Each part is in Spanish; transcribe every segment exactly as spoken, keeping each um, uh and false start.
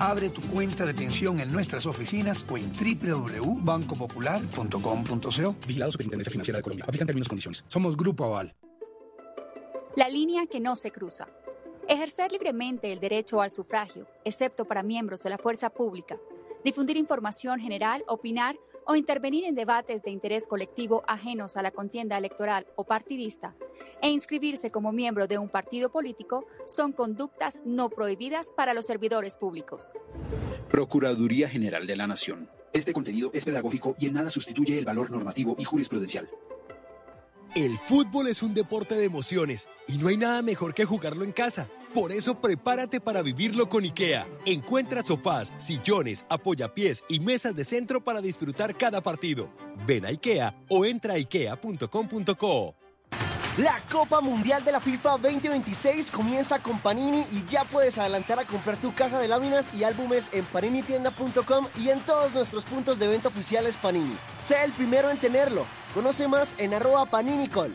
Abre tu cuenta de pensión en nuestras oficinas o en doble u doble u doble u punto banco popular punto com punto co. Vigilado Superintendencia Financiera de Colombia. Aplican términos y condiciones. Somos Grupo Aval. La línea que no se cruza. Ejercer libremente el derecho al sufragio, excepto para miembros de la fuerza pública. Difundir información general, opinar o intervenir en debates de interés colectivo ajenos a la contienda electoral o partidista, e inscribirse como miembro de un partido político son conductas no prohibidas para los servidores públicos. Procuraduría General de la Nación. Este contenido es pedagógico y en nada sustituye el valor normativo y jurisprudencial. El fútbol es un deporte de emociones y no hay nada mejor que jugarlo en casa. Por eso prepárate para vivirlo con IKEA. Encuentra sofás, sillones, apoyapiés y mesas de centro para disfrutar cada partido. Ven a IKEA o entra a ikea punto com punto co. La Copa Mundial de la FIFA veinte veintiséis comienza con Panini y ya puedes adelantar a comprar tu caja de láminas y álbumes en panini tienda punto com y en todos nuestros puntos de venta oficiales Panini. Sé el primero en tenerlo. Conoce más en arroba paninicol.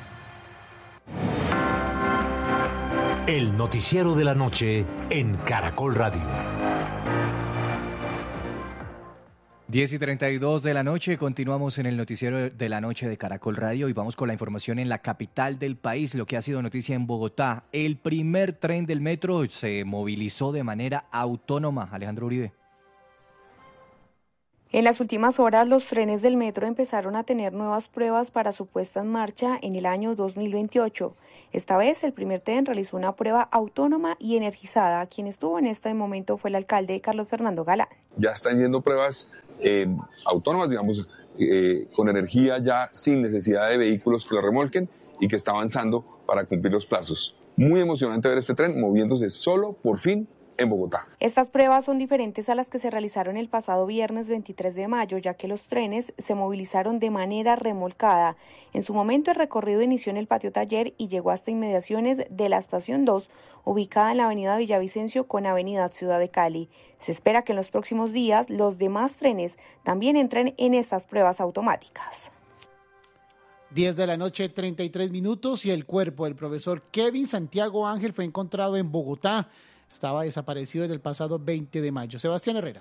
El noticiero de la noche en Caracol Radio. diez y treinta y dos de la noche, continuamos en el noticiero de la noche de Caracol Radio y vamos con la información en la capital del país, lo que ha sido noticia en Bogotá. El primer tren del metro se movilizó de manera autónoma. Alejandro Uribe. En las últimas horas, los trenes del metro empezaron a tener nuevas pruebas para su puesta en marcha en el año dos mil veintiocho. Esta vez, el primer tren realizó una prueba autónoma y energizada. Quien estuvo en este momento fue el alcalde Carlos Fernando Galán. Ya están yendo pruebas eh, autónomas, digamos, eh, con energía ya sin necesidad de vehículos que lo remolquen y que está avanzando para cumplir los plazos. Muy emocionante ver este tren moviéndose solo, por fin, en Bogotá. Estas pruebas son diferentes a las que se realizaron el pasado viernes veintitrés de mayo, ya que los trenes se movilizaron de manera remolcada. En su momento el recorrido inició en el patio taller y llegó hasta inmediaciones de la estación dos, ubicada en la avenida Villavicencio con avenida Ciudad de Cali. Se espera que en los próximos días los demás trenes también entren en estas pruebas automáticas. diez de la noche, treinta y tres minutos, y el cuerpo del profesor Kevin Santiago Ángel fue encontrado en Bogotá. Estaba desaparecido desde el pasado veinte de mayo. Sebastián Herrera.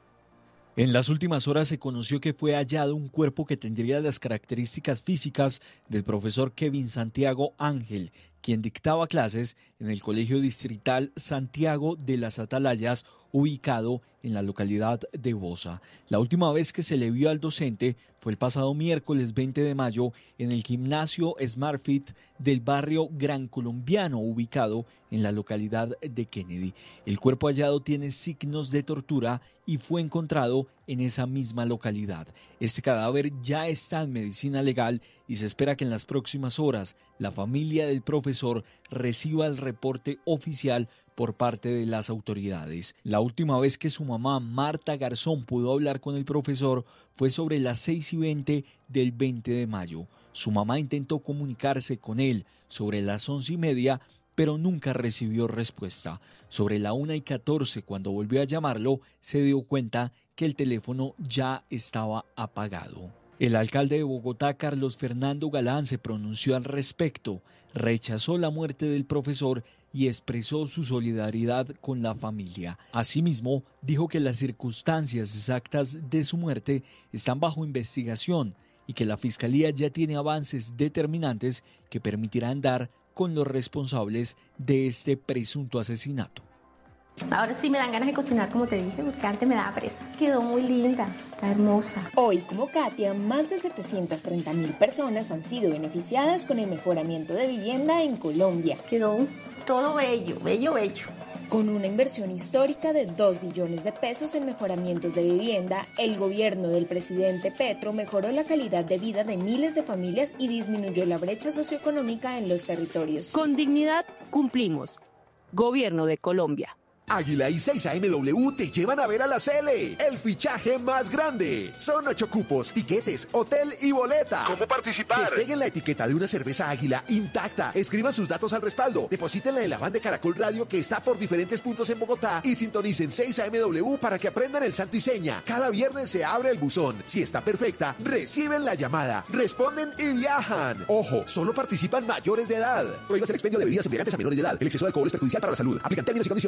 En las últimas horas se conoció que fue hallado un cuerpo que tendría las características físicas del profesor Kevin Santiago Ángel, quien dictaba clases en el Colegio Distrital Santiago de las Atalayas, ubicado en la localidad de Bosa. La última vez que se le vio al docente fue el pasado miércoles veinte de mayo en el gimnasio SmartFit del barrio Gran Colombiano, ubicado en la localidad de Kennedy. El cuerpo hallado tiene signos de tortura y fue encontrado en esa misma localidad. Este cadáver ya está en medicina legal y se espera que en las próximas horas la familia del profesor reciba el reporte oficial por parte de las autoridades. La última vez que su mamá, Marta Garzón, pudo hablar con el profesor fue sobre las seis y veinte del veinte de mayo. Su mamá intentó comunicarse con él sobre las once y media, pero nunca recibió respuesta. Sobre la una y catorce, cuando volvió a llamarlo, se dio cuenta que el teléfono ya estaba apagado. El alcalde de Bogotá, Carlos Fernando Galán, se pronunció al respecto, rechazó la muerte del profesor y expresó su solidaridad con la familia. Asimismo, dijo que las circunstancias exactas de su muerte están bajo investigación y que la Fiscalía ya tiene avances determinantes que permitirán dar con los responsables de este presunto asesinato. Ahora sí me dan ganas de cocinar, como te dije, porque antes me daba pereza. Quedó muy linda, está hermosa. Hoy, como Katia, más de setecientas treinta mil personas han sido beneficiadas con el mejoramiento de vivienda en Colombia. Quedó todo bello, bello, bello. Con una inversión histórica de dos billones de pesos en mejoramientos de vivienda, el gobierno del presidente Petro mejoró la calidad de vida de miles de familias y disminuyó la brecha socioeconómica en los territorios. Con dignidad cumplimos. Gobierno de Colombia. Águila y seis A M W te llevan a ver a la Cele, el fichaje más grande. Son ocho cupos, tiquetes, hotel y boleta. ¿Cómo participar? Despeguen la etiqueta de una cerveza Águila intacta, escriban sus datos al respaldo, deposítenla en la van de Caracol Radio que está por diferentes puntos en Bogotá y sintonicen seis A M W para que aprendan el santo y seña. Cada viernes se abre el buzón. Si está perfecta, reciben la llamada, responden y viajan. Ojo, solo participan mayores de edad. Prohíbas el expendio de bebidas embriagantes a menores de edad. El exceso de alcohol es perjudicial para la salud. Aplican términos y condiciones en Caracol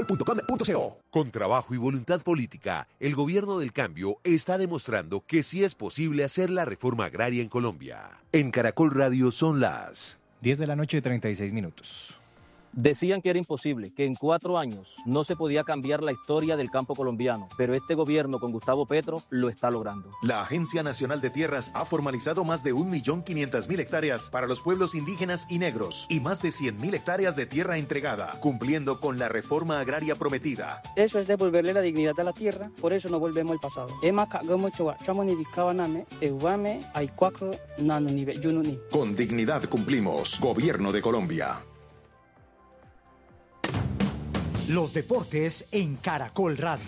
caracol punto com punto co. Con trabajo y voluntad política, el gobierno del cambio está demostrando que sí es posible hacer la reforma agraria en Colombia. En Caracol Radio son las diez de la noche, treinta y seis minutos. Decían que era imposible, que en cuatro años no se podía cambiar la historia del campo colombiano, pero este gobierno con Gustavo Petro lo está logrando. La Agencia Nacional de Tierras ha formalizado más de un millón quinientas mil hectáreas para los pueblos indígenas y negros y más de cien mil hectáreas de tierra entregada, cumpliendo con la reforma agraria prometida. Eso es devolverle la dignidad a la tierra, por eso no volvemos al pasado. Con dignidad cumplimos. Gobierno de Colombia. Los deportes en Caracol Radio.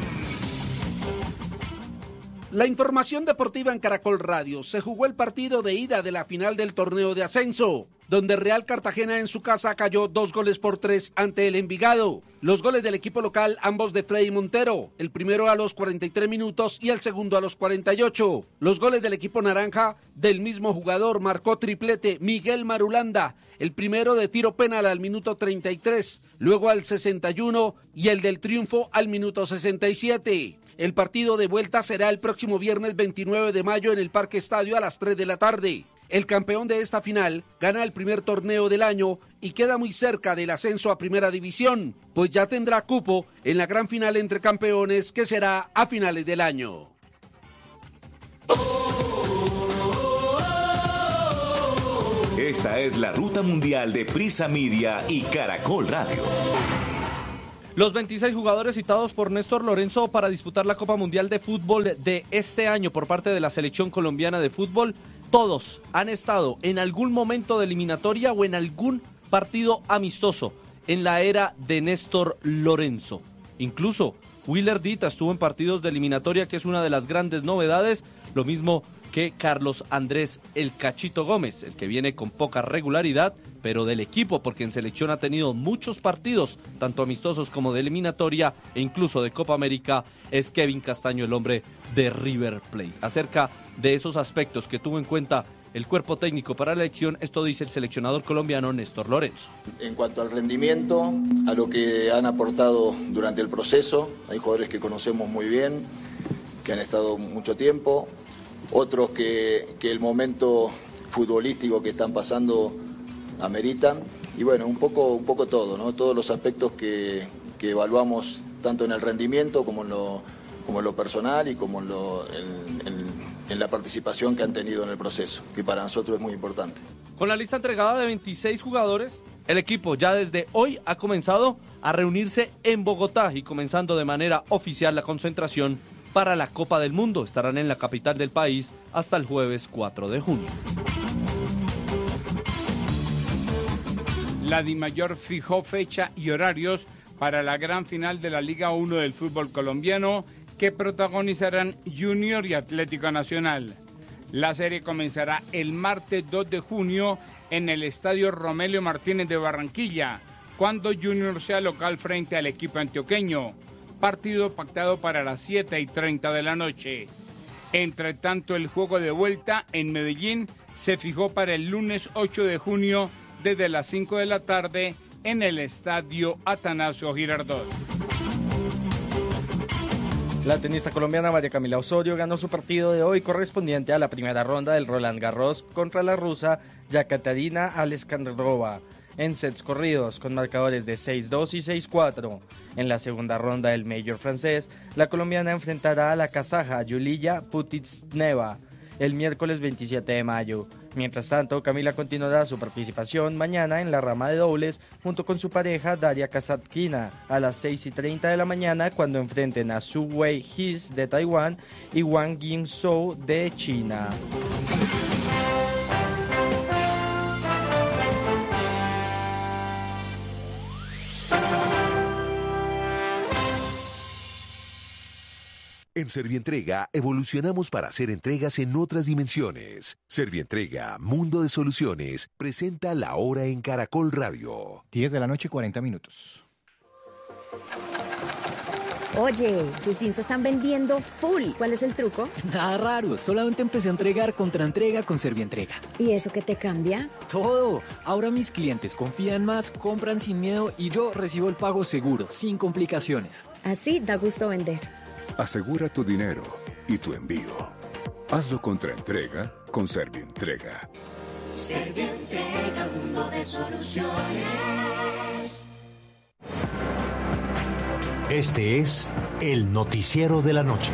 La información deportiva en Caracol Radio. Se jugó el partido de ida de la final del torneo de ascenso, donde Real Cartagena en su casa cayó dos goles por tres ante el Envigado. Los goles del equipo local, ambos de Freddy Montero, el primero a los cuarenta y tres minutos y el segundo a los cuarenta y ocho. Los goles del equipo naranja, del mismo jugador, marcó triplete Miguel Marulanda, el primero de tiro penal al minuto treinta y tres, luego al sesenta y uno y el del triunfo al minuto sesenta y siete. El partido de vuelta será el próximo viernes veintinueve de mayo en el Parque Estadio a las tres de la tarde. El campeón de esta final gana el primer torneo del año y queda muy cerca del ascenso a Primera División, pues ya tendrá cupo en la gran final entre campeones que será a finales del año. Esta es la ruta mundial de Prisa Media y Caracol Radio. Los veintiséis jugadores citados por Néstor Lorenzo para disputar la Copa Mundial de Fútbol de este año por parte de la Selección Colombiana de Fútbol, todos han estado en algún momento de eliminatoria o en algún partido amistoso en la era de Néstor Lorenzo. Incluso Willer Dita estuvo en partidos de eliminatoria, que es una de las grandes novedades, lo mismo que Carlos Andrés El Cachito Gómez, el que viene con poca regularidad, pero del equipo, porque en selección ha tenido muchos partidos, tanto amistosos como de eliminatoria e incluso de Copa América, es Kevin Castaño, el hombre de River Plate. Acerca de esos aspectos que tuvo en cuenta el cuerpo técnico para la elección, esto dice el seleccionador colombiano Néstor Lorenzo. En cuanto al rendimiento, a lo que han aportado durante el proceso, hay jugadores que conocemos muy bien, que han estado mucho tiempo, otros que, que el momento futbolístico que están pasando ameritan, y bueno, un poco, un poco todo, ¿no? Todos los aspectos que, que evaluamos tanto en el rendimiento como en lo, como en lo personal y como en, lo, en, en, en la participación que han tenido en el proceso, que para nosotros es muy importante. Con la lista entregada de veintiséis jugadores, el equipo ya desde hoy ha comenzado a reunirse en Bogotá y comenzando de manera oficial la concentración para la Copa del Mundo. Estarán en la capital del país hasta el jueves cuatro de junio. La DIMAYOR fijó fecha y horarios para la gran final de la Liga uno del fútbol colombiano que protagonizarán Junior y Atlético Nacional. La serie comenzará el martes dos de junio en el Estadio Romelio Martínez de Barranquilla, cuando Junior sea local frente al equipo antioqueño. Partido pactado para las siete y treinta de la noche. Entre tanto, el juego de vuelta en Medellín se fijó para el lunes ocho de junio desde las cinco de la tarde en el Estadio Atanasio Girardot. La tenista colombiana María Camila Osorio ganó su partido de hoy correspondiente a la primera ronda del Roland Garros contra la rusa Yekaterina Alexandrova en sets corridos con marcadores de seis dos y seis cuatro. En la segunda ronda del Major francés, la colombiana enfrentará a la kazaja Yuliya Putitsneva el miércoles veintisiete de mayo. Mientras tanto, Camila continuará su participación mañana en la rama de dobles junto con su pareja Daria Kasatkina a las seis y treinta de la mañana cuando enfrenten a Su Wei His de Taiwán y Wang Yingzhou de China. En Servientrega evolucionamos para hacer entregas en otras dimensiones. Servientrega, Mundo de Soluciones, presenta La Hora en Caracol Radio. diez de la noche, cuarenta minutos. Oye, tus jeans se están vendiendo full. ¿Cuál es el truco? Nada raro, solamente empecé a entregar contra entrega con Servientrega. ¿Y eso qué te cambia? Todo. Ahora mis clientes confían más, compran sin miedo y yo recibo el pago seguro, sin complicaciones. Así da gusto vender. Asegura tu dinero y tu envío. Hazlo contra entrega con Servientrega. Servientrega, mundo de soluciones. Este es el noticiero de la noche.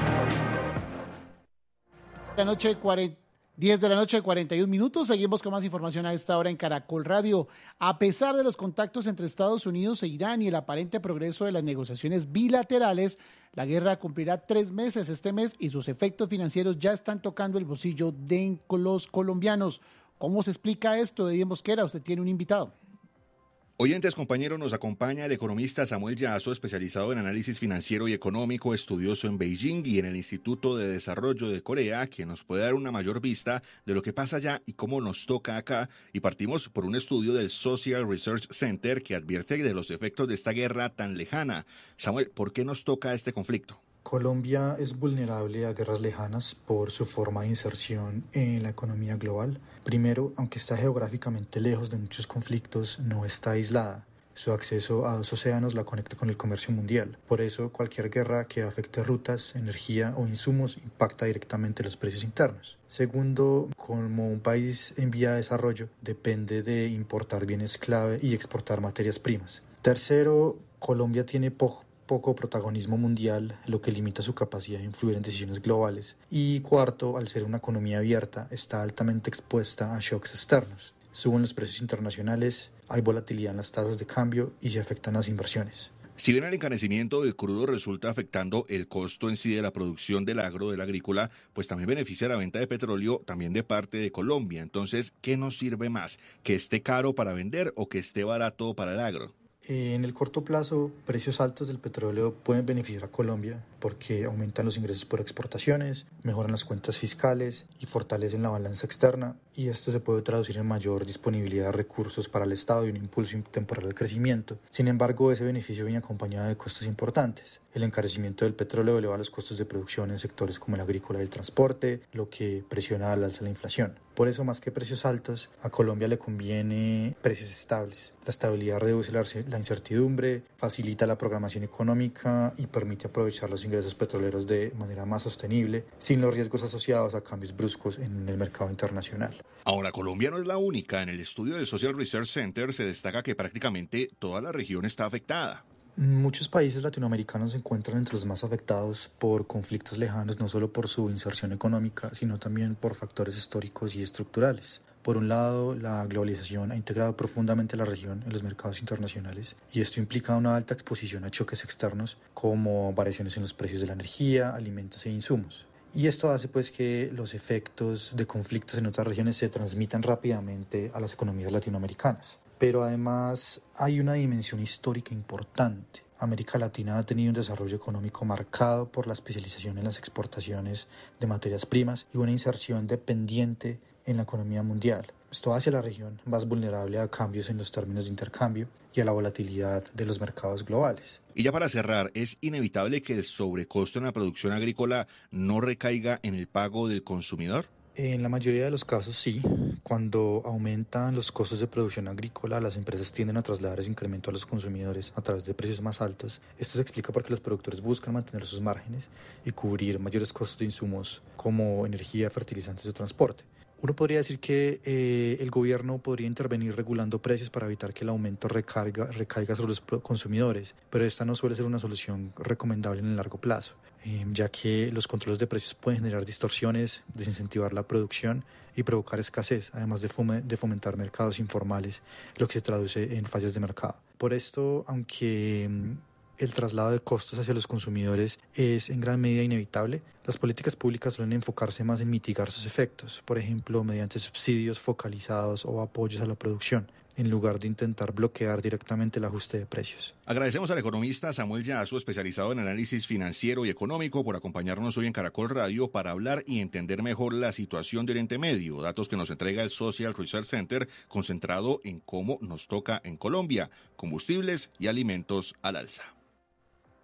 La noche cuarenta, diez de la noche, cuarenta y un minutos. Seguimos con más información a esta hora en Caracol Radio. A pesar de los contactos entre Estados Unidos e Irán y el aparente progreso de las negociaciones bilaterales, la guerra cumplirá tres meses este mes y sus efectos financieros ya están tocando el bolsillo de los colombianos. ¿Cómo se explica esto? Eddie Mosquera, usted tiene un invitado. Oyentes, compañeros, nos acompaña el economista Samuel Yazo, especializado en análisis financiero y económico, estudioso en Beijing y en el Instituto de Desarrollo de Corea, que nos puede dar una mayor vista de lo que pasa allá y cómo nos toca acá. Y partimos por un estudio del Social Research Center que advierte de los efectos de esta guerra tan lejana. Samuel, ¿por qué nos toca este conflicto? Colombia es vulnerable a guerras lejanas por su forma de inserción en la economía global. Primero, aunque está geográficamente lejos de muchos conflictos, no está aislada. Su acceso a dos océanos la conecta con el comercio mundial. Por eso, cualquier guerra que afecte rutas, energía o insumos impacta directamente los precios internos. Segundo, como un país en vía de desarrollo, depende de importar bienes clave y exportar materias primas. Tercero, Colombia tiene poco poco protagonismo mundial, lo que limita su capacidad de influir en decisiones globales. Y cuarto, al ser una economía abierta, está altamente expuesta a shocks externos. Suben los precios internacionales, hay volatilidad en las tasas de cambio y se afectan las inversiones. Si bien el encarecimiento del crudo resulta afectando el costo en sí de la producción del agro, del agrícola, pues también beneficia la venta de petróleo también de parte de Colombia. Entonces, ¿qué nos sirve más? ¿Que esté caro para vender o que esté barato para el agro? En el corto plazo, precios altos del petróleo pueden beneficiar a Colombia porque aumentan los ingresos por exportaciones, mejoran las cuentas fiscales y fortalecen la balanza externa, y esto se puede traducir en mayor disponibilidad de recursos para el Estado y un impulso temporal al crecimiento. Sin embargo, ese beneficio viene acompañado de costos importantes. El encarecimiento del petróleo eleva los costos de producción en sectores como el agrícola y el transporte, lo que presiona al alza la inflación. Por eso, más que precios altos, a Colombia le conviene precios estables. La estabilidad reduce la incertidumbre, facilita la programación económica y permite aprovechar los ingresos petroleros de manera más sostenible, sin los riesgos asociados a cambios bruscos en el mercado internacional. Ahora, Colombia no es la única. En el estudio del Social Research Center se destaca que prácticamente toda la región está afectada. Muchos países latinoamericanos se encuentran entre los más afectados por conflictos lejanos, no solo por su inserción económica, sino también por factores históricos y estructurales. Por un lado, la globalización ha integrado profundamente la región en los mercados internacionales, y esto implica una alta exposición a choques externos como variaciones en los precios de la energía, alimentos e insumos. Y esto hace pues que los efectos de conflictos en otras regiones se transmitan rápidamente a las economías latinoamericanas. Pero además hay una dimensión histórica importante. América Latina ha tenido un desarrollo económico marcado por la especialización en las exportaciones de materias primas y una inserción dependiente en la economía mundial. Esto hace a la región más vulnerable a cambios en los términos de intercambio y a la volatilidad de los mercados globales. Y ya para cerrar, ¿es inevitable que el sobrecosto en la producción agrícola no recaiga en el pago del consumidor? En la mayoría de los casos sí. Cuando aumentan los costos de producción agrícola, las empresas tienden a trasladar ese incremento a los consumidores a través de precios más altos. Esto se explica porque los productores buscan mantener sus márgenes y cubrir mayores costos de insumos como energía, fertilizantes o transporte. Uno podría decir que eh, el gobierno podría intervenir regulando precios para evitar que el aumento recarga, recaiga sobre los consumidores, pero esta no suele ser una solución recomendable en el largo plazo, eh, ya que los controles de precios pueden generar distorsiones, desincentivar la producción y provocar escasez, además de, fome- de fomentar mercados informales, lo que se traduce en fallas de mercado. Por esto, aunque el traslado de costos hacia los consumidores es en gran medida inevitable, las políticas públicas suelen enfocarse más en mitigar sus efectos, por ejemplo, mediante subsidios focalizados o apoyos a la producción, en lugar de intentar bloquear directamente el ajuste de precios. Agradecemos al economista Samuel Yazo, especializado en análisis financiero y económico, por acompañarnos hoy en Caracol Radio para hablar y entender mejor la situación de Oriente Medio, datos que nos entrega el Social Research Center, concentrado en cómo nos toca en Colombia, combustibles y alimentos al alza.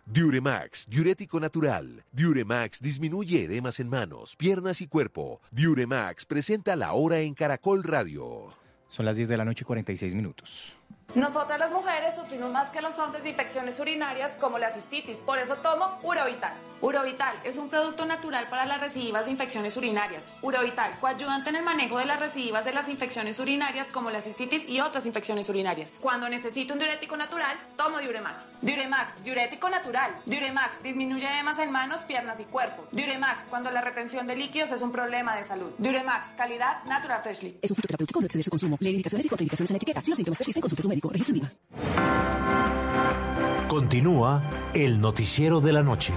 Diuremax, diurético natural. Diuremax disminuye edemas en manos, piernas y cuerpo. Diuremax presenta La Hora en Caracol Radio. Son las diez de la noche, cuarenta y seis minutos. Nosotras las mujeres sufrimos más que los hombres de infecciones urinarias como la cistitis, por eso tomo Urovital. Urovital es un producto natural para las recidivas de infecciones urinarias. Urovital, coayudante en el manejo de las recidivas de las infecciones urinarias como la cistitis y otras infecciones urinarias. Cuando necesito un diurético natural, tomo Diuremax. Diuremax, diurético natural. Diuremax disminuye edemas en manos, piernas y cuerpo. Diuremax, cuando la retención de líquidos es un problema de salud. Diuremax, calidad Natural Freshly. Es un fitoterapéutico, no exceder su consumo. Lee indicaciones y contraindicaciones en la etiqueta. Si los síntomas persisten, consulte a su médico. Registro INVIMA. Continúa el noticiero de la noche.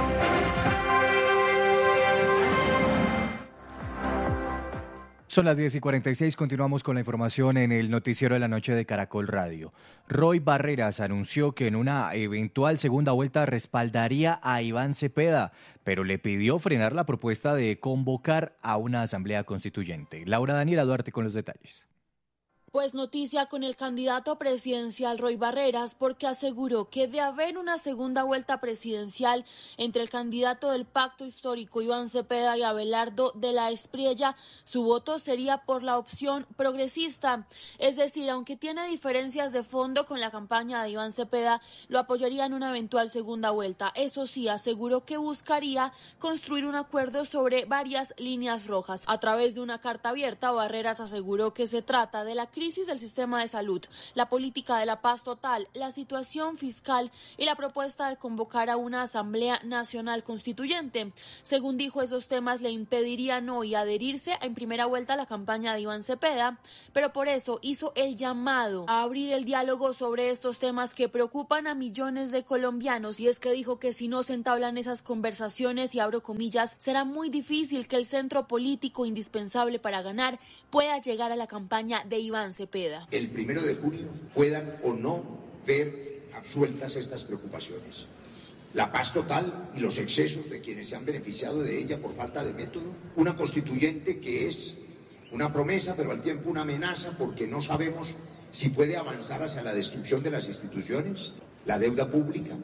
Son las diez y cuarenta y seis, continuamos con la información en el noticiero de la noche de Caracol Radio. Roy Barreras anunció que en una eventual segunda vuelta respaldaría a Iván Cepeda, pero le pidió frenar la propuesta de convocar a una asamblea constituyente. Laura Daniela Duarte con los detalles. Pues noticia con el candidato presidencial Roy Barreras, porque aseguró que de haber una segunda vuelta presidencial entre el candidato del Pacto Histórico Iván Cepeda y Abelardo de la Espriella, su voto sería por la opción progresista. Es decir, aunque tiene diferencias de fondo con la campaña de Iván Cepeda, lo apoyaría en una eventual segunda vuelta. Eso sí, aseguró que buscaría construir un acuerdo sobre varias líneas rojas. A través de una carta abierta, Barreras aseguró que se trata de la crisis crisis del sistema de salud, la política de la paz total, la situación fiscal y la propuesta de convocar a una Asamblea Nacional Constituyente. Según dijo, esos temas le impedirían hoy adherirse en primera vuelta a la campaña de Iván Cepeda, pero por eso hizo el llamado a abrir el diálogo sobre estos temas que preocupan a millones de colombianos, y es que dijo que si no se entablan esas conversaciones, y abro comillas, será muy difícil que el centro político indispensable para ganar pueda llegar a la campaña de Iván Cepeda. El primero de junio puedan o no ver absueltas estas preocupaciones. La paz total y los excesos de quienes se han beneficiado de ella por falta de método. Una constituyente que es una promesa, pero al tiempo una amenaza, porque no sabemos si puede avanzar hacia la destrucción de las instituciones, la deuda pública,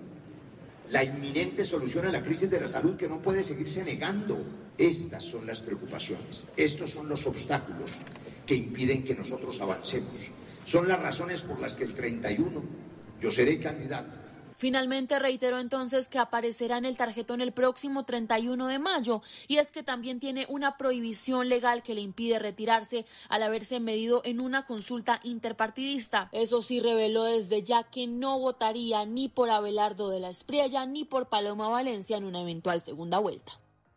la inminente solución a la crisis de la salud que no puede seguirse negando. Estas son las preocupaciones, estos son los obstáculos que impiden que nosotros avancemos. Son las razones por las que el treinta y uno yo seré candidato. Finalmente reiteró entonces que aparecerá en el tarjetón el próximo treinta y uno de mayo, y es que también tiene una prohibición legal que le impide retirarse al haberse medido en una consulta interpartidista. Eso sí, reveló desde ya que no votaría ni por Abelardo de la Espriella ni por Paloma Valencia en una eventual segunda vuelta.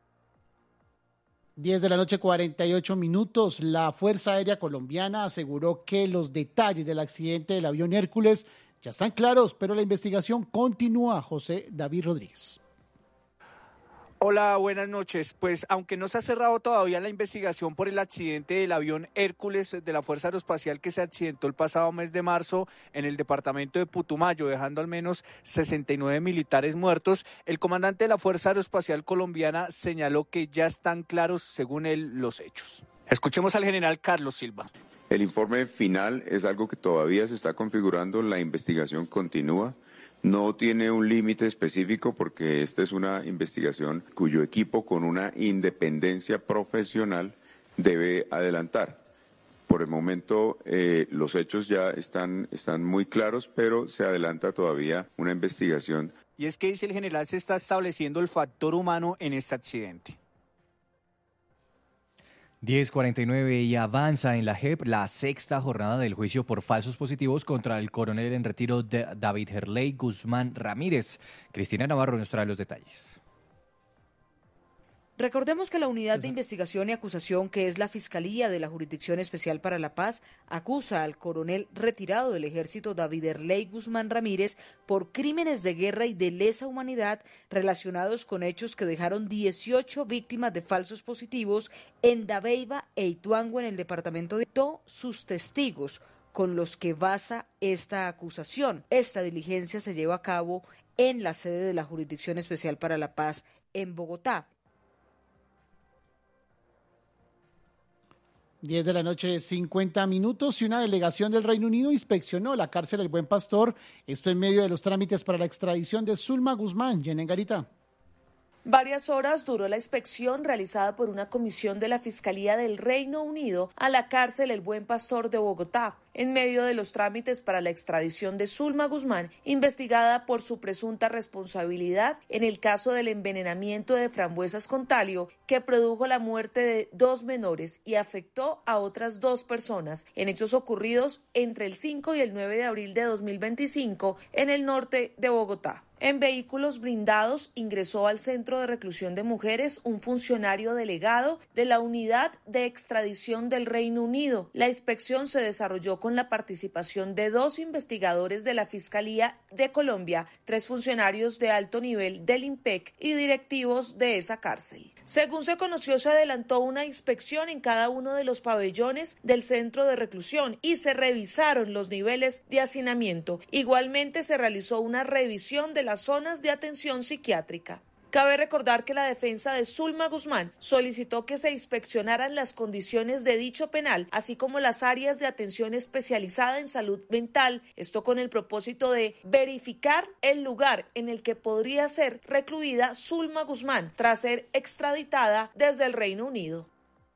diez de la noche, cuarenta y ocho minutos. La Fuerza Aérea Colombiana aseguró que los detalles del accidente del avión Hércules ya están claros, pero la investigación continúa. José David Rodríguez. Hola, buenas noches. Pues aunque no se ha cerrado todavía la investigación por el accidente del avión Hércules de la Fuerza Aeroespacial que se accidentó el pasado mes de marzo en el departamento de Putumayo, dejando al menos sesenta y nueve militares muertos, el comandante de la Fuerza Aeroespacial Colombiana señaló que ya están claros, según él, los hechos. Escuchemos al general Carlos Silva. El informe final es algo que todavía se está configurando, la investigación continúa. No tiene un límite específico porque esta es una investigación cuyo equipo con una independencia profesional debe adelantar. Por el momento eh, los hechos ya están, están muy claros, pero se adelanta todavía una investigación. Y es que, dice el general, se está estableciendo el factor humano en este accidente. diez cuarenta y nueve y avanza en la J E P la sexta jornada del juicio por falsos positivos contra el coronel en retiro de David Herley Guzmán Ramírez. Cristina Navarro nos trae los detalles. Recordemos que la Unidad de Investigación y Acusación, que es la Fiscalía de la Jurisdicción Especial para la Paz, acusa al coronel retirado del Ejército David Herley Guzmán Ramírez por crímenes de guerra y de lesa humanidad relacionados con hechos que dejaron dieciocho víctimas de falsos positivos en Dabeiba e Ituango, en el departamento de Ito, sus testigos con los que basa esta acusación. Esta diligencia se lleva a cabo en la sede de la Jurisdicción Especial para la Paz en Bogotá. diez de la noche, cincuenta minutos, y una delegación del Reino Unido inspeccionó la cárcel El Buen Pastor, esto en medio de los trámites para la extradición de Zulma Guzmán. Yenen Garita. Varias horas duró la inspección realizada por una comisión de la Fiscalía del Reino Unido a la cárcel El Buen Pastor de Bogotá, en medio de los trámites para la extradición de Zulma Guzmán, investigada por su presunta responsabilidad en el caso del envenenamiento de frambuesas con talio que produjo la muerte de dos menores y afectó a otras dos personas en hechos ocurridos entre el cinco y el nueve de abril de dos mil veinticinco en el norte de Bogotá. En vehículos blindados ingresó al Centro de Reclusión de Mujeres un funcionario delegado de la Unidad de Extradición del Reino Unido. La inspección se desarrolló con la participación de dos investigadores de la Fiscalía de Colombia, tres funcionarios de alto nivel del IMPEC y directivos de esa cárcel. Según se conoció, se adelantó una inspección en cada uno de los pabellones del centro de reclusión y se revisaron los niveles de hacinamiento. Igualmente se realizó una revisión de las zonas de atención psiquiátrica. Cabe recordar que la defensa de Zulma Guzmán solicitó que se inspeccionaran las condiciones de dicho penal, así como las áreas de atención especializada en salud mental, esto con el propósito de verificar el lugar en el que podría ser recluida Zulma Guzmán tras ser extraditada desde el Reino Unido.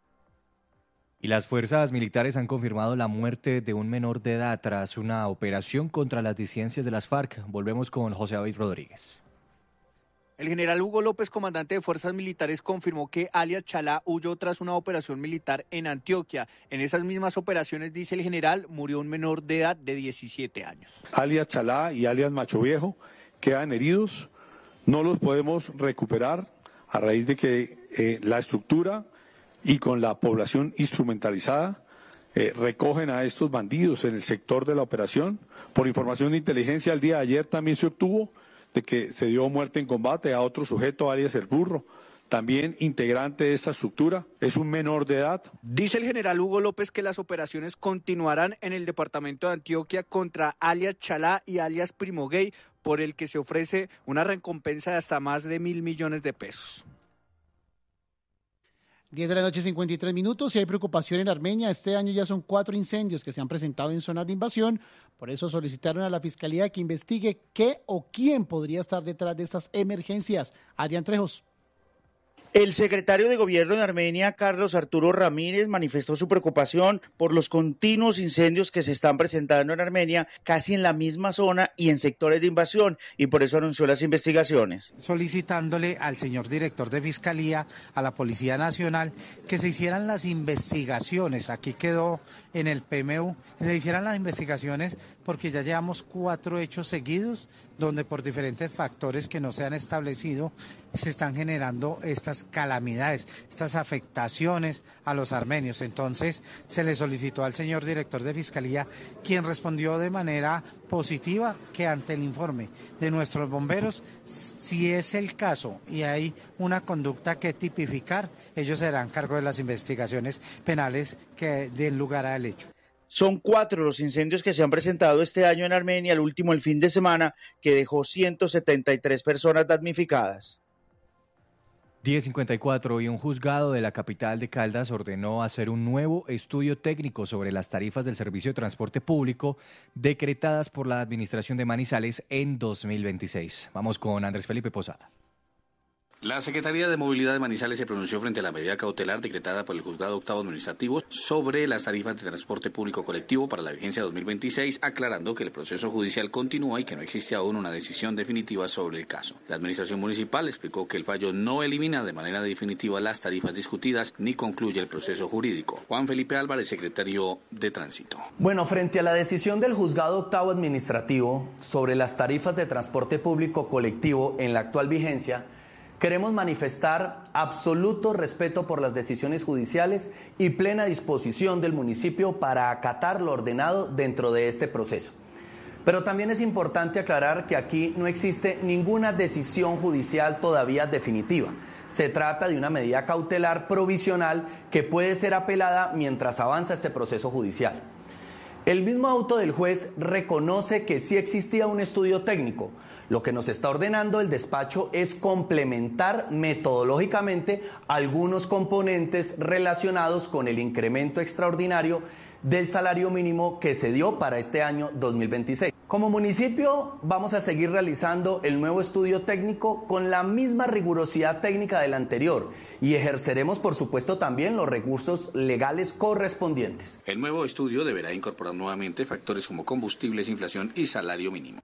Y las fuerzas militares han confirmado la muerte de un menor de edad tras una operación contra las disidencias de las FARC. Volvemos con José David Rodríguez. El general Hugo López, comandante de Fuerzas Militares, confirmó que alias Chalá huyó tras una operación militar en Antioquia. En esas mismas operaciones, dice el general, murió un menor de edad de diecisiete años. Alias Chalá y alias Macho Viejo quedan heridos, no los podemos recuperar a raíz de que eh, la estructura y con la población instrumentalizada eh, recogen a estos bandidos en el sector de la operación. Por información de inteligencia, el día de ayer también se obtuvo de que se dio muerte en combate a otro sujeto, alias El Burro, también integrante de esta estructura, es un menor de edad. Dice el general Hugo López que las operaciones continuarán en el departamento de Antioquia contra alias Chalá y alias Primo Gay, por el que se ofrece una recompensa de hasta más de mil millones de pesos. diez de la noche, cincuenta y tres minutos, y hay preocupación en Armenia. Este año ya son cuatro incendios que se han presentado en zonas de invasión. Por eso solicitaron a la Fiscalía que investigue qué o quién podría estar detrás de estas emergencias. Adrián Trejos. El secretario de Gobierno de Armenia, Carlos Arturo Ramírez, manifestó su preocupación por los continuos incendios que se están presentando en Armenia, casi en la misma zona y en sectores de invasión, y por eso anunció las investigaciones. Solicitándole al señor director de Fiscalía, a la Policía Nacional, que se hicieran las investigaciones, aquí quedó en el P M U, que se hicieran las investigaciones porque ya llevamos cuatro hechos seguidos donde por diferentes factores que no se han establecido se están generando estas calamidades, estas afectaciones a los armenios. Entonces se le solicitó al señor director de Fiscalía, quien respondió de manera positiva que ante el informe de nuestros bomberos, si es el caso y hay una conducta que tipificar, ellos serán cargo de las investigaciones penales que den lugar al hecho. Son cuatro los incendios que se han presentado este año en Armenia, el último el fin de semana, que dejó ciento setenta y tres personas damnificadas. diez cincuenta y cuatro y un juzgado de la capital de Caldas ordenó hacer un nuevo estudio técnico sobre las tarifas del servicio de transporte público decretadas por la administración de Manizales en dos mil veintiséis. Vamos con Andrés Felipe Posada. La Secretaría de Movilidad de Manizales se pronunció frente a la medida cautelar decretada por el Juzgado Octavo Administrativo sobre las tarifas de transporte público colectivo para la vigencia dos mil veintiséis, aclarando que el proceso judicial continúa y que no existe aún una decisión definitiva sobre el caso. La Administración Municipal explicó que el fallo no elimina de manera definitiva las tarifas discutidas ni concluye el proceso jurídico. Juan Felipe Álvarez, secretario de Tránsito. Bueno, frente a la decisión del Juzgado Octavo Administrativo sobre las tarifas de transporte público colectivo en la actual vigencia, queremos manifestar absoluto respeto por las decisiones judiciales y plena disposición del municipio para acatar lo ordenado dentro de este proceso. Pero también es importante aclarar que aquí no existe ninguna decisión judicial todavía definitiva. Se trata de una medida cautelar provisional que puede ser apelada mientras avanza este proceso judicial. El mismo auto del juez reconoce que sí existía un estudio técnico, Lo que nos está ordenando el despacho es complementar metodológicamente algunos componentes relacionados con el incremento extraordinario del salario mínimo que se dio para este año dos mil veintiséis. Como municipio vamos a seguir realizando el nuevo estudio técnico con la misma rigurosidad técnica del anterior y ejerceremos por supuesto también los recursos legales correspondientes. El nuevo estudio deberá incorporar nuevamente factores como combustibles, inflación y salario mínimo.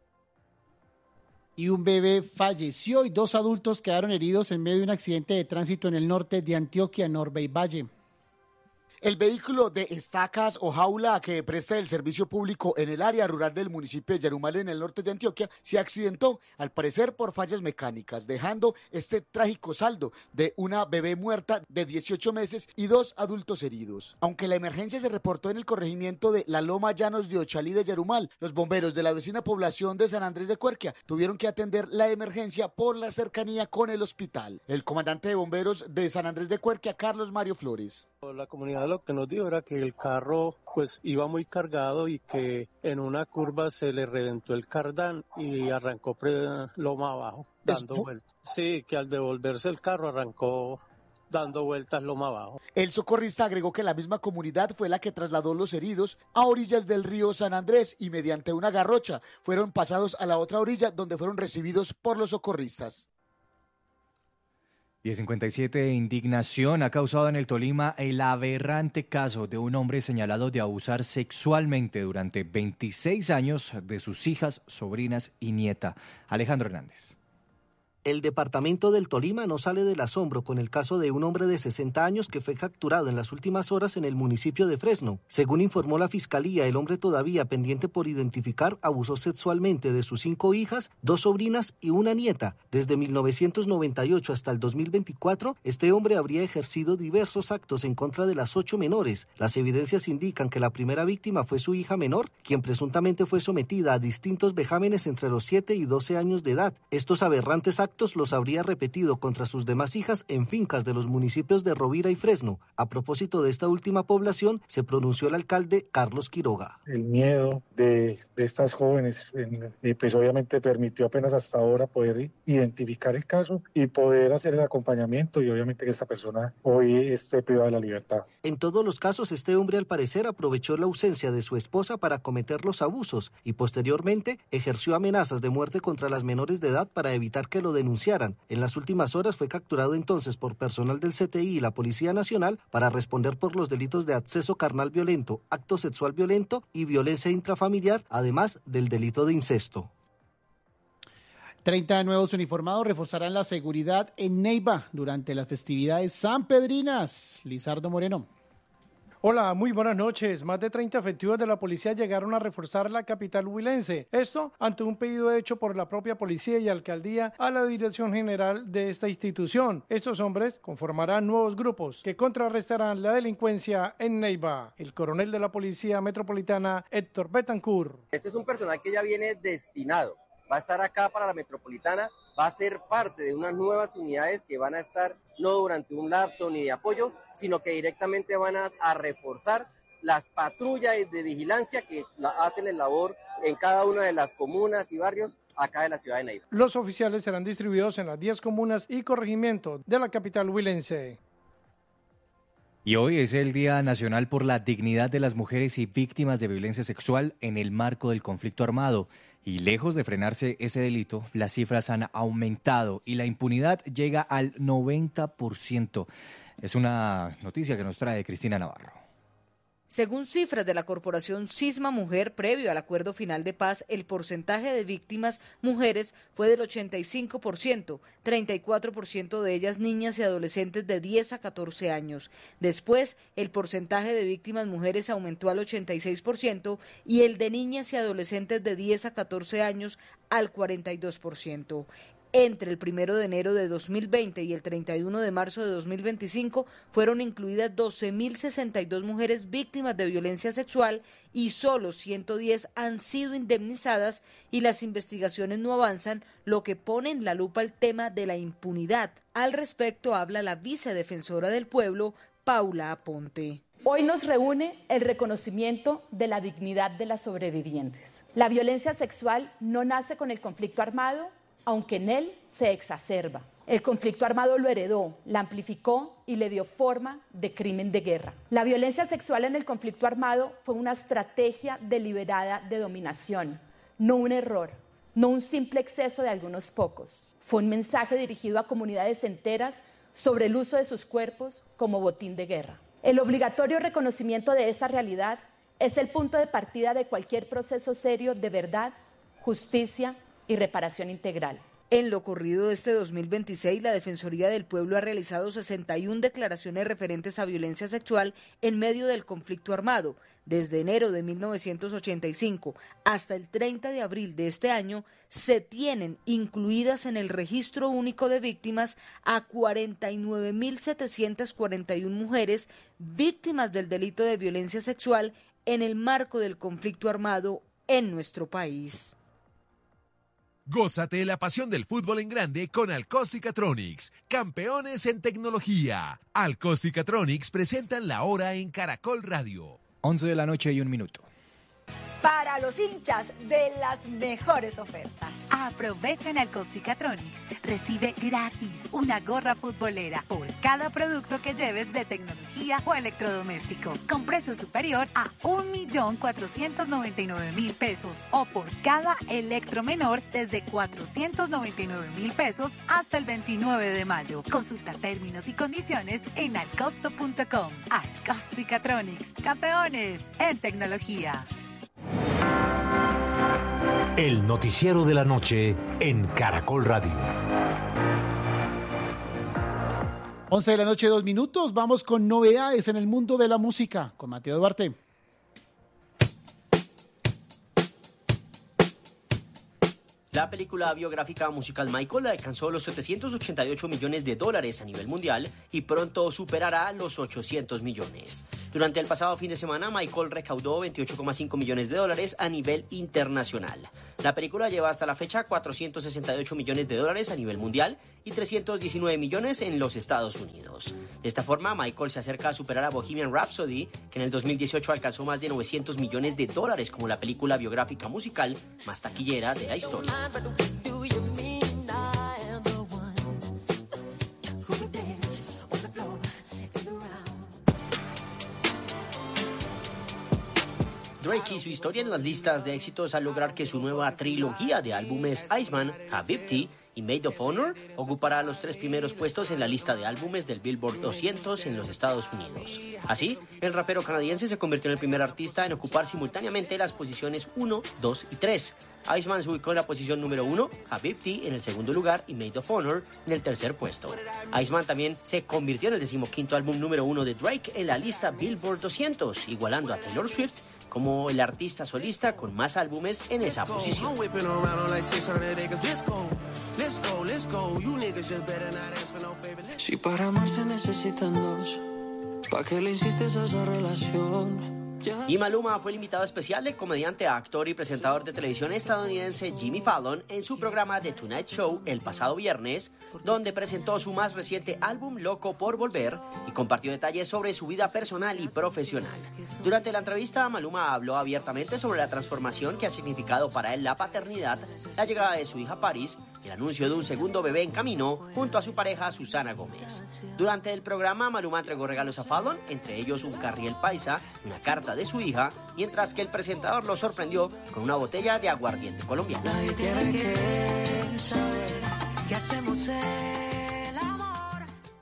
Y un bebé falleció y dos adultos quedaron heridos en medio de un accidente de tránsito en el norte de Antioquia, Norbey Valle. El vehículo de estacas o jaula que presta el servicio público en el área rural del municipio de Yarumal, en el norte de Antioquia, se accidentó, al parecer por fallas mecánicas, dejando este trágico saldo de una bebé muerta de dieciocho meses y dos adultos heridos. Aunque la emergencia se reportó en el corregimiento de La Loma Llanos de Ochalí de Yarumal, los bomberos de la vecina población de San Andrés de Cuerquia tuvieron que atender la emergencia por la cercanía con el hospital. El comandante de bomberos de San Andrés de Cuerquia, Carlos Mario Flores. La comunidad lo que nos dijo era que el carro pues iba muy cargado y que en una curva se le reventó el cardán y arrancó pre- loma abajo, dando vueltas. Sí, que al devolverse el carro arrancó dando vueltas loma abajo. El socorrista agregó que la misma comunidad fue la que trasladó los heridos a orillas del río San Andrés y mediante una garrocha fueron pasados a la otra orilla donde fueron recibidos por los socorristas. diez cincuenta y siete, indignación ha causado en el Tolima el aberrante caso de un hombre señalado de abusar sexualmente durante veintiséis años de sus hijas, sobrinas y nieta. Alejandro Hernández. El departamento del Tolima no sale del asombro con el caso de un hombre de sesenta años que fue capturado en las últimas horas en el municipio de Fresno. Según informó la fiscalía, el hombre todavía pendiente por identificar abusó sexualmente de sus cinco hijas, dos sobrinas y una nieta. Desde mil novecientos noventa y ocho hasta el dos mil veinticuatro, este hombre habría ejercido diversos actos en contra de las ocho menores. Las evidencias indican que la primera víctima fue su hija menor, quien presuntamente fue sometida a distintos vejámenes entre los siete y doce años de edad. Estos aberrantes actos los habría repetido contra sus demás hijas en fincas de los municipios de Rovira y Fresno. A propósito de esta última población, se pronunció el alcalde Carlos Quiroga. El miedo de, de estas jóvenes, en, y pues obviamente permitió apenas hasta ahora poder identificar el caso y poder hacer el acompañamiento y obviamente que esta persona hoy esté privada de la libertad. En todos los casos, este hombre al parecer aprovechó la ausencia de su esposa para cometer los abusos y posteriormente ejerció amenazas de muerte contra las menores de edad para evitar que lo denunciaran. En las últimas horas fue capturado entonces por personal del C T I y la Policía Nacional para responder por los delitos de acceso carnal violento, acto sexual violento y violencia intrafamiliar, además del delito de incesto. treinta nuevos uniformados reforzarán la seguridad en Neiva durante las festividades sanpedrinas. Lizardo Moreno. Hola, muy buenas noches. Más de treinta efectivos de la policía llegaron a reforzar la capital huilense. Esto ante un pedido hecho por la propia policía y alcaldía a la dirección general de esta institución. Estos hombres conformarán nuevos grupos que contrarrestarán la delincuencia en Neiva. El coronel de la Policía Metropolitana, Héctor Betancourt. Este es un personal que ya viene destinado. Va a estar acá para la metropolitana, va a ser parte de unas nuevas unidades que van a estar no durante un lapso ni de apoyo, sino que directamente van a, a reforzar las patrullas de vigilancia que la, hacen el labor en cada una de las comunas y barrios acá de la ciudad de Neiva. Los oficiales serán distribuidos en las diez comunas y corregimientos de la capital huilense. Y hoy es el Día Nacional por la Dignidad de las Mujeres y Víctimas de Violencia Sexual en el marco del conflicto armado. Y lejos de frenarse ese delito, las cifras han aumentado y la impunidad llega al noventa por ciento. Es una noticia que nos trae Cristina Navarro. Según cifras de la Corporación Cisma Mujer, previo al acuerdo final de paz, el porcentaje de víctimas mujeres fue del ochenta y cinco por ciento, treinta y cuatro por ciento de ellas niñas y adolescentes de diez a catorce años. Después, el porcentaje de víctimas mujeres aumentó al ochenta y seis por ciento y el de niñas y adolescentes de diez a catorce años al cuarenta y dos por ciento. Entre el primero de enero de dos mil veinte y el treinta y uno de marzo de dos mil veinticinco fueron incluidas doce mil sesenta y dos mujeres víctimas de violencia sexual y solo ciento diez han sido indemnizadas y las investigaciones no avanzan, lo que pone en la lupa el tema de la impunidad. Al respecto habla la vicedefensora del pueblo, Paula Aponte. Hoy nos reúne el reconocimiento de la dignidad de las sobrevivientes. La violencia sexual no nace con el conflicto armado, aunque en él se exacerba. El conflicto armado lo heredó, la amplificó y le dio forma de crimen de guerra. La violencia sexual en el conflicto armado fue una estrategia deliberada de dominación, no un error, no un simple exceso de algunos pocos. Fue un mensaje dirigido a comunidades enteras sobre el uso de sus cuerpos como botín de guerra. El obligatorio reconocimiento de esa realidad es el punto de partida de cualquier proceso serio de verdad, justicia y reparación integral. En lo corrido de este dos mil veintiséis, la Defensoría del Pueblo ha realizado sesenta y una declaraciones referentes a violencia sexual en medio del conflicto armado. Desde enero de mil novecientos ochenta y cinco hasta el treinta de abril de este año, se tienen incluidas en el registro único de víctimas a cuarenta y nueve mil setecientas cuarenta y una mujeres víctimas del delito de violencia sexual en el marco del conflicto armado en nuestro país. Gózate la pasión del fútbol en grande con Alcóstica-Tronics, campeones en tecnología. Alcóstica-Tronics presentan la hora en Caracol Radio. once de la noche y un minuto. Para los hinchas de las mejores ofertas. Aprovecha en Alcóstica-Tronics. Recibe gratis una gorra futbolera por cada producto que lleves de tecnología o electrodoméstico, con precio superior a un millón cuatrocientos noventa y nueve mil pesos, o por cada electro menor desde cuatrocientos noventa y nueve mil pesos hasta el veintinueve de mayo. Consulta términos y condiciones en alcosto punto com. Alcóstica-Tronics, campeones en tecnología. El noticiero de la noche en Caracol Radio. once de la noche, dos minutos. Vamos con novedades en el mundo de la música con Mateo Duarte. La película biográfica musical Michael alcanzó los setecientos ochenta y ocho millones de dólares a nivel mundial y pronto superará los ochocientos millones. Durante el pasado fin de semana, Michael recaudó veintiocho coma cinco millones de dólares a nivel internacional. La película lleva hasta la fecha cuatrocientos sesenta y ocho millones de dólares a nivel mundial y trescientos diecinueve millones en los Estados Unidos. De esta forma, Michael se acerca a superar a Bohemian Rhapsody, que en el dos mil dieciocho alcanzó más de novecientos millones de dólares como la película biográfica musical más taquillera de la historia. Drake y su historia en las listas de éxitos al lograr que su nueva trilogía de álbumes Iceman, Habibti y Maid of Honor ocupará los tres primeros puestos en la lista de álbumes del Billboard doscientos en los Estados Unidos. Así, el rapero canadiense se convirtió en el primer artista en ocupar simultáneamente las posiciones uno, dos y tres. Iceman se ubicó en la posición número uno, Habibti en el segundo lugar y Maid of Honor en el tercer puesto. Iceman también se convirtió en el decimoquinto álbum número uno de Drake en la lista Billboard doscientos, igualando a Taylor Swift como el artista solista con más álbumes en esa posición. Si para amar se necesitan dos, ¿pa' qué le insistes a esa relación? Y Maluma fue el invitado especial del comediante, actor y presentador de televisión estadounidense Jimmy Fallon en su programa The Tonight Show el pasado viernes, donde presentó su más reciente álbum Loco por Volver y compartió detalles sobre su vida personal y profesional. Durante la entrevista, Maluma habló abiertamente sobre la transformación que ha significado para él la paternidad, la llegada de su hija Paris y el anuncio de un segundo bebé en camino junto a su pareja Susana Gómez. Durante el programa, Maluma entregó regalos a Fallon, entre ellos un carriel paisa y una carta de su hija, mientras que el presentador lo sorprendió con una botella de aguardiente colombiano. Nadie tiene que saber que hacemos el amor.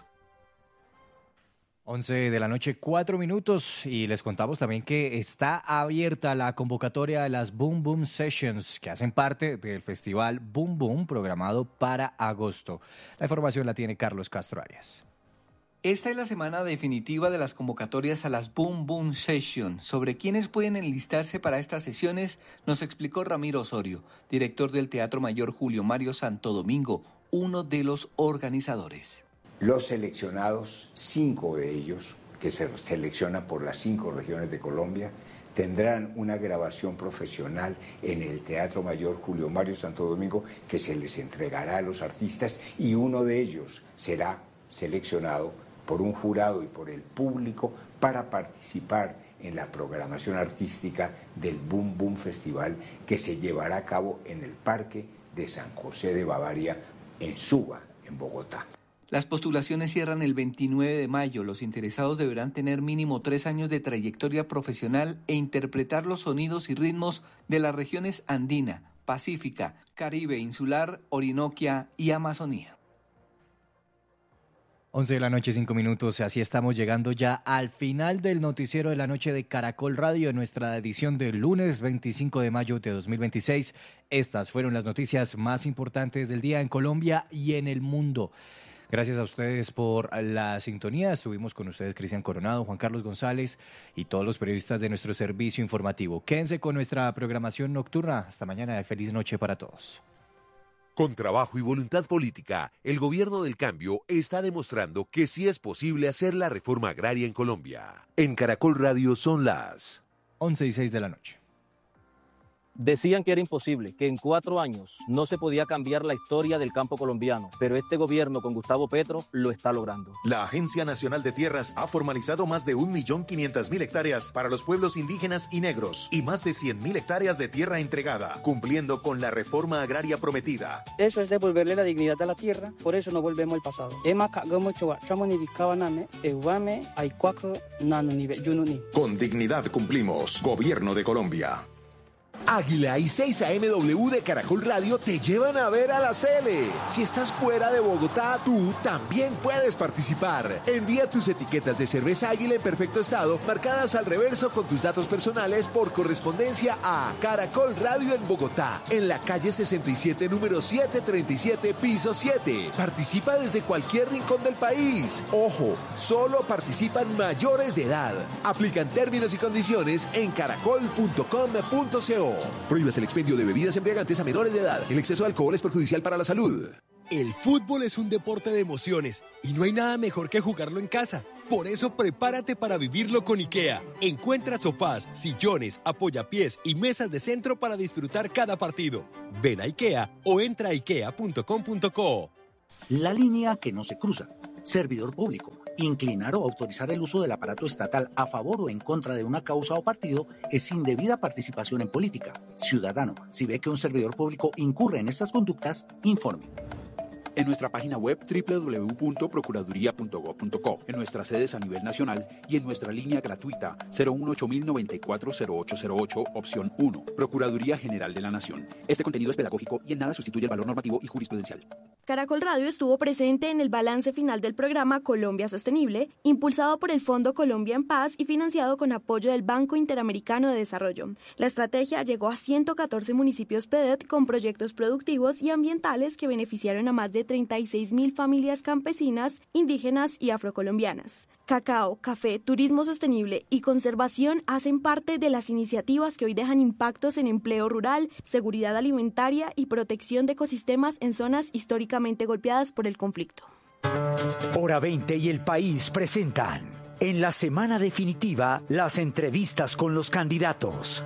once de la noche, cuatro minutos, y les contamos también que está abierta la convocatoria de las Boom Boom Sessions, que hacen parte del festival Boom Boom programado para agosto. La información la tiene Carlos Castro Arias. Esta es la semana definitiva de las convocatorias a las Boom Boom Session. Sobre quiénes pueden enlistarse para estas sesiones, nos explicó Ramiro Osorio, director del Teatro Mayor Julio Mario Santo Domingo, uno de los organizadores. Los seleccionados, cinco de ellos, que se seleccionan por las cinco regiones de Colombia, tendrán una grabación profesional en el Teatro Mayor Julio Mario Santo Domingo que se les entregará a los artistas y uno de ellos será seleccionado por un jurado y por el público para participar en la programación artística del Boom Boom Festival que se llevará a cabo en el Parque de San José de Bavaria, en Suba, en Bogotá. Las postulaciones cierran el veintinueve de mayo. Los interesados deberán tener mínimo tres años de trayectoria profesional e interpretar los sonidos y ritmos de las regiones andina, pacífica, Caribe, insular, Orinoquia y Amazonía. once de la noche, cinco minutos, así estamos llegando ya al final del noticiero de la noche de Caracol Radio en nuestra edición del lunes veinticinco de mayo de dos mil veintiséis. Estas fueron las noticias más importantes del día en Colombia y en el mundo. Gracias a ustedes por la sintonía. Estuvimos con ustedes Cristian Coronado, Juan Carlos González y todos los periodistas de nuestro servicio informativo. Quédense con nuestra programación nocturna. Hasta mañana. Feliz noche para todos. Con trabajo y voluntad política, el gobierno del cambio está demostrando que sí es posible hacer la reforma agraria en Colombia. En Caracol Radio son las once y seis de la noche. Decían que era imposible, que en cuatro años no se podía cambiar la historia del campo colombiano, pero este gobierno con Gustavo Petro lo está logrando. La Agencia Nacional de Tierras ha formalizado más de un millón quinientas mil hectáreas para los pueblos indígenas y negros y más de cien mil hectáreas de tierra entregada, cumpliendo con la reforma agraria prometida. Eso es devolverle la dignidad a la tierra, por eso no volvemos al pasado. Con dignidad cumplimos. Gobierno de Colombia. Águila y seis A M W de Caracol Radio te llevan a ver a la Cele. Si estás fuera de Bogotá, tú también puedes participar. Envía tus etiquetas de cerveza Águila en perfecto estado, marcadas al reverso con tus datos personales por correspondencia a Caracol Radio en Bogotá, en la calle sesenta y siete, número setecientos treinta y siete, piso siete. Participa desde cualquier rincón del país. Ojo, solo participan mayores de edad. Aplican términos y condiciones en caracol punto com punto co. Prohíbas el expendio de bebidas embriagantes a menores de edad. El exceso de alcohol es perjudicial para la salud. El fútbol es un deporte de emociones y no hay nada mejor que jugarlo en casa. Por eso prepárate para vivirlo con IKEA. Encuentra sofás, sillones, apoyapiés y mesas de centro para disfrutar cada partido. Ven a IKEA o entra a ikea punto com punto co. La línea que no se cruza. Servidor público. Inclinar o autorizar el uso del aparato estatal a favor o en contra de una causa o partido es indebida participación en política. Ciudadano, si ve que un servidor público incurre en estas conductas, informe. En nuestra página web doble u doble u doble u punto procuraduría punto gob punto co, en nuestras sedes a nivel nacional y en nuestra línea gratuita cero uno ocho cero nueve cuatro cero ocho cero ocho, opción uno, Procuraduría General de la Nación. Este contenido es pedagógico y en nada sustituye el valor normativo y jurisprudencial. Caracol Radio estuvo presente en el balance final del programa Colombia Sostenible, impulsado por el Fondo Colombia en Paz y financiado con apoyo del Banco Interamericano de Desarrollo. La estrategia llegó a ciento catorce municipios P E D E T con proyectos productivos y ambientales que beneficiaron a más de treinta y seis mil familias campesinas, indígenas y afrocolombianas. Cacao, café, turismo sostenible y conservación hacen parte de las iniciativas que hoy dejan impactos en empleo rural, seguridad alimentaria y protección de ecosistemas en zonas históricamente golpeadas por el conflicto. Hora veinte y El País presentan en la semana definitiva las entrevistas con los candidatos.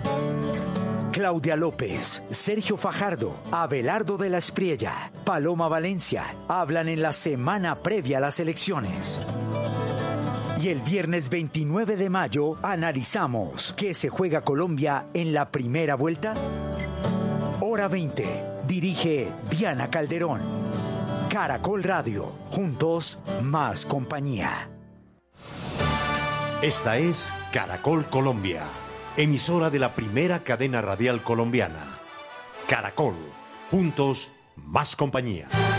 Claudia López, Sergio Fajardo, Abelardo de la Espriella, Paloma Valencia hablan en la semana previa a las elecciones. Y el viernes veintinueve de mayo analizamos qué se juega Colombia en la primera vuelta. Hora veinte, dirige Diana Calderón. Caracol Radio, juntos más compañía. Esta es Caracol Colombia, emisora de la primera cadena radial colombiana. Caracol, juntos más compañía.